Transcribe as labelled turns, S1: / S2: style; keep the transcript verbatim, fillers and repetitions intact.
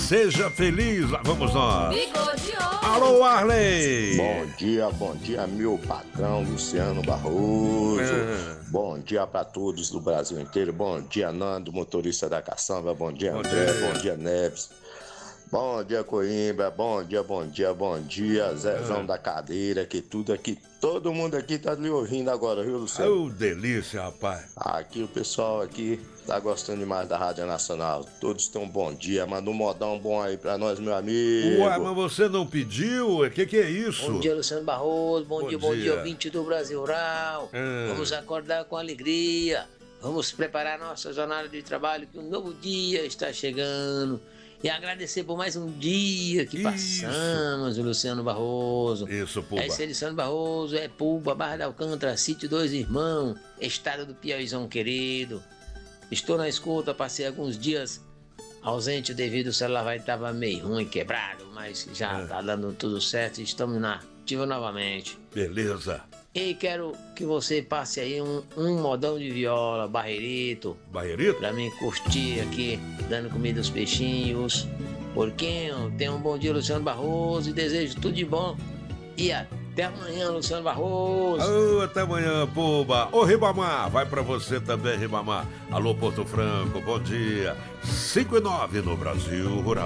S1: Seja feliz, lá vamos nós.
S2: Bigode ouro.
S1: Alô, Arley.
S3: Bom dia, bom dia, meu patrão Luciano Barroso.
S1: É.
S3: Bom dia para todos do Brasil inteiro. Bom dia, Nando, motorista da caçamba. Bom dia,
S1: Bom
S3: André.
S1: dia.
S3: Bom dia, Neves. Bom dia, Coimbra. Bom dia, bom dia, bom dia, Zezão
S1: É.
S3: da cadeira. Que tudo aqui, todo mundo aqui tá lhe ouvindo agora, viu, Luciano?
S1: Oh, delícia, rapaz.
S3: Aqui o pessoal aqui tá gostando demais da Rádio Nacional. Todos têm um bom dia. Manda um modão bom aí pra nós, meu amigo.
S1: Ué, mas você não pediu? O que que é isso?
S4: Bom dia, Luciano Barroso. Bom,
S1: Bom
S4: dia, bom
S1: dia.
S4: dia, ouvinte do Brasil Rural.
S1: É.
S4: Vamos acordar com alegria. Vamos preparar nossa jornada de trabalho, que um novo dia está chegando. E agradecer por mais um dia que
S1: Isso.
S4: passamos, Luciano Barroso.
S1: Isso, Puba.
S4: É esse Luciano Barroso, é Puba, Barra da Alcântara, Sítio Dois Irmãos, estado do Piauizão querido. Estou na escuta, passei alguns dias ausente devido ao celular vai estava meio ruim, quebrado, mas já
S1: É.
S4: tá dando tudo certo e estamos na ativa novamente.
S1: Beleza.
S4: E quero que você passe aí um, um modão de viola, barreirito,
S1: Barreirito?
S4: pra mim curtir aqui, dando comida aos peixinhos. Porquinho, tenha um bom dia, Luciano Barroso, e desejo tudo de bom. E até amanhã, Luciano Barroso.
S1: Oh, até amanhã, Puba. Ô, Ribamar, vai pra você também, Ribamar. Alô, Porto Franco, bom dia. cinco e nove no Brasil Rural.